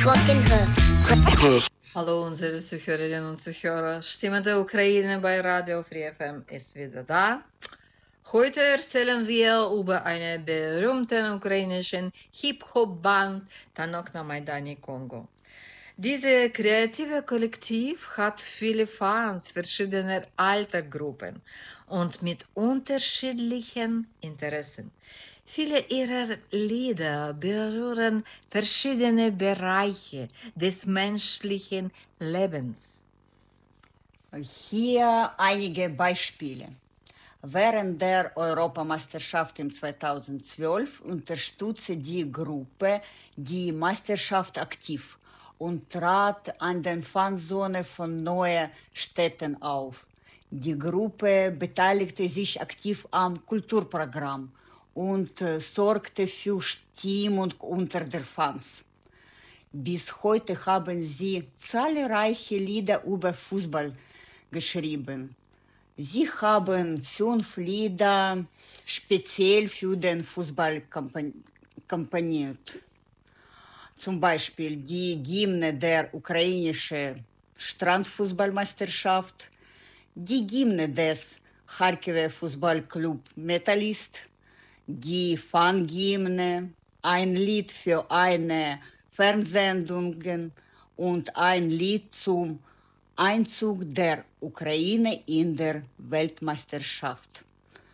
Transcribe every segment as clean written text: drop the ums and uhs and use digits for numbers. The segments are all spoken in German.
fucking her. Hallo unsere Zuhörerinnen und Zuhörer. Stimme der Ukraine bei Radio Free FM ist wieder da. Heute erzählen wir über eine berühmte ukrainische Hip-Hop-Band Tanok na Maidani Kongo. Diese kreative Kollektiv hat viele Fans verschiedener Altersgruppen und mit unterschiedlichen Interessen. Viele ihrer Lieder berühren verschiedene Bereiche des menschlichen Lebens. Hier einige Beispiele. Während der Europameisterschaft im 2012 unterstützte die Gruppe die Meisterschaft aktiv und trat an den Fanzonen von neuen Städten auf. Die Gruppe beteiligte sich aktiv am Kulturprogramm und sorgte für Stimmung unter den Fans. Bis heute haben sie zahlreiche Lieder über Fußball geschrieben. Sie haben 5 Lieder speziell für den Fußball komponiert. Zum Beispiel die Hymne der ukrainischen Strandfußballmeisterschaft, die Hymne des Charkiwer Fußballclub Metallist, die Fanhymne, ein Lied für eine Fernsehsendung und ein Lied zum Einzug der Ukraine in der Weltmeisterschaft.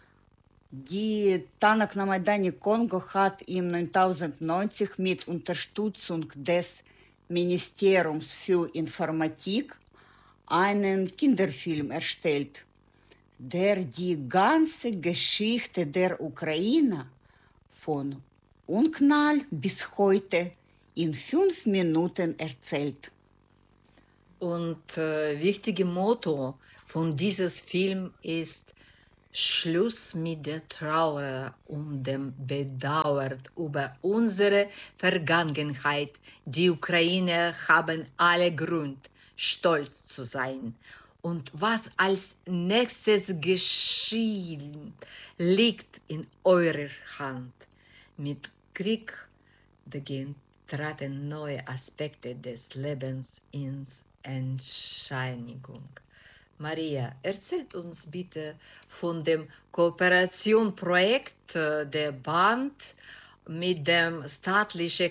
Die Tanok na Maidani Kongo hat im 1990 mit Unterstützung des Ministeriums für Informatik einen Kinderfilm erstellt, der die ganze Geschichte der Ukraine von Unknall bis heute in 5 Minuten erzählt. Und wichtige Motto von diesem Film ist Schluss mit der Trauer und dem Bedauern über unsere Vergangenheit. Die Ukrainer haben alle Grund, stolz zu sein. Und was als nächstes geschehen, liegt in eurer Hand. Mit Kriegbeginn traten neue Aspekte des Lebens ins Entschleunigung. Maria, erzählt uns bitte von dem Kooperationsprojekt der Band mit dem staatlichen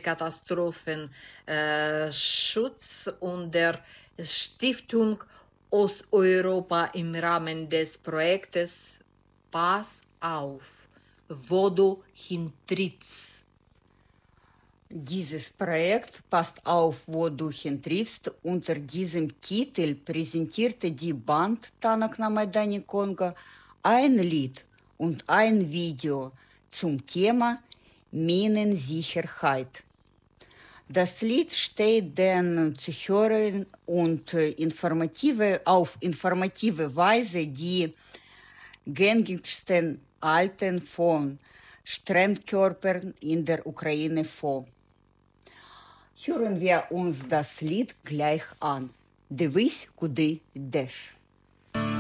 Katastrophenschutz und der Stiftung Osteuropa im Rahmen des Projektes Pass auf, wo du hintrittst. Dieses Projekt Passt auf, wo du hintriffst. Unter diesem Titel präsentierte die Band Tanok na Maidani Kongo ein Lied und ein Video zum Thema Minensicherheit. Das Lied steht den Zuhörern und auf informative Weise die gängigsten Arten von Sprengkörpern in der Ukraine vor. Hören wir uns das Lied gleich an. Дивись, куди йдеш.